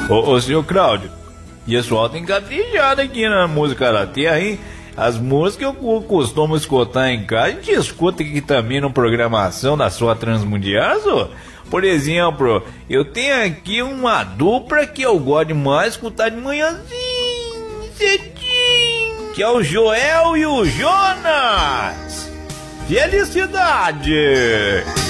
Ô, senhor Cláudio, e a sua tem caprichado aqui na música da terra, hein? As músicas que eu costumo escutar em casa, a gente escuta aqui também na programação da sua Transmundial, só. Por exemplo, eu tenho aqui uma dupla que eu gosto demais escutar de manhãzinho, cedinho, que é o Joel e o Jonas. Felicidade!